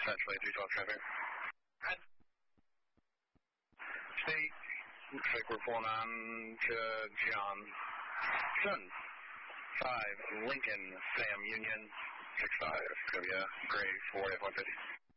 essentially 312 traffic. State, looks like we're pulling on to Johnson. 5, Lincoln, Sam Union, 65, gonna be a gray 4 F-150.